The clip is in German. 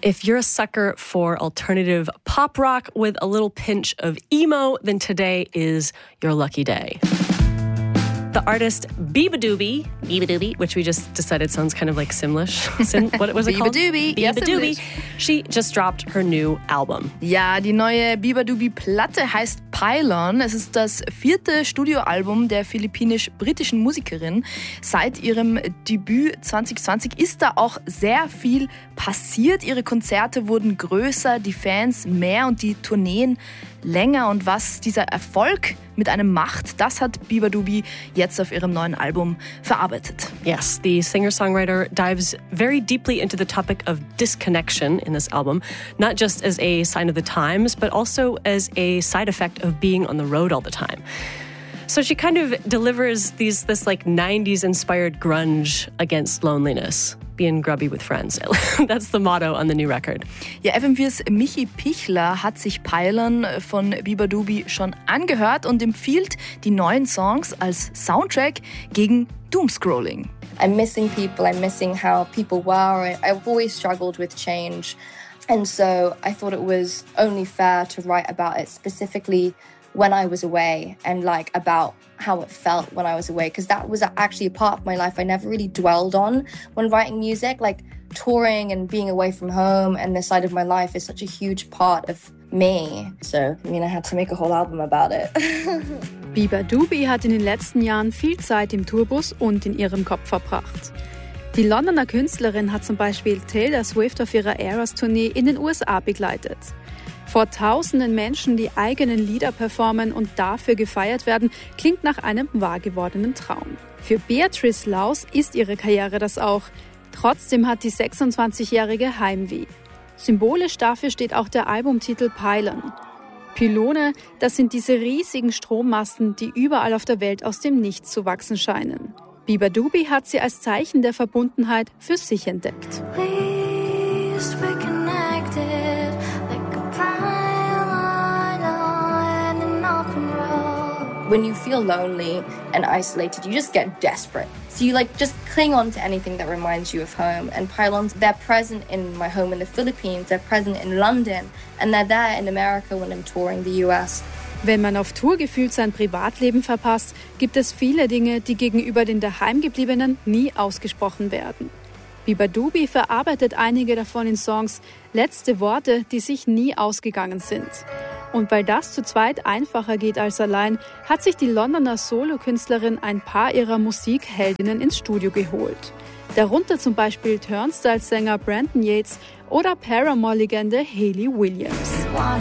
If you're a sucker for alternative pop rock with a little pinch of emo, then today is your lucky day. The artist Beabadoobee, which we just decided sounds kind of like Simlish. What was it called? Beabadoobee. Beabadoobee. She just dropped her new album. Ja, die neue Beabadoobee-Platte heißt Pylon. Es ist das 4. Studioalbum der philippinisch-britischen Musikerin. Seit ihrem Debüt 2020 ist da auch sehr viel passiert. Ihre Konzerte wurden größer, die Fans mehr und die Tourneen länger. Und was dieser Erfolg mit einem macht, das hat Beabadoobee jetzt auf ihrem neuen Album verarbeitet. Yes, the singer-songwriter dives very deeply into the topic of disconnection in this album, not just as a sign of the times, but also as a side effect of being on the road all the time. So she kind of delivers this like 90s-inspired grunge against loneliness. Being grubby with friends. That's the motto on the new record. Ja, FM4s Michi Pichler hat sich Pylon von Beabadoobee schon angehört und empfiehlt die neuen Songs als Soundtrack gegen Doomscrolling. I'm missing people, I'm missing how people were. I've always struggled with change. And so I thought it was only fair to write about it specifically when I was away and like about how it felt when I was away, because that was actually a part of my life I never really dwelled on when writing music. Like touring and being away from home and this side of my life is such a huge part of me. So, I had to make a whole album about it. Beabadoobee hat in den letzten Jahren viel Zeit im Tourbus und in ihrem Kopf verbracht. Die Londoner Künstlerin hat zum Beispiel Taylor Swift auf ihrer Eras-Tournee in den USA begleitet. Vor tausenden Menschen, die eigenen Lieder performen und dafür gefeiert werden, klingt nach einem wahrgewordenen Traum. Für Beatrice Laus ist ihre Karriere das auch. Trotzdem hat die 26-jährige Heimweh. Symbolisch dafür steht auch der Albumtitel Pylon. Pylone, das sind diese riesigen Strommasten, die überall auf der Welt aus dem Nichts zu wachsen scheinen. Beabadoobee hat sie als Zeichen der Verbundenheit für sich entdeckt. When you feel lonely and isolated, you just get desperate. So you just cling on to anything that reminds you of home. And Pylons, they're present in my home in the Philippines, they're present in London, and they're there in America when I'm touring the US. Wenn man auf Tour gefühlt sein Privatleben verpasst, gibt es viele Dinge, die gegenüber den Daheimgebliebenen nie ausgesprochen werden. Beabadoobee verarbeitet einige davon in Songs, letzte Worte, die sich nie ausgegangen sind. Und weil das zu zweit einfacher geht als allein, hat sich die Londoner Solokünstlerin ein paar ihrer Musikheldinnen ins Studio geholt. Darunter zum Beispiel Turnstile-Sänger Brandon Yates oder Paramore-Legende Hayley Williams.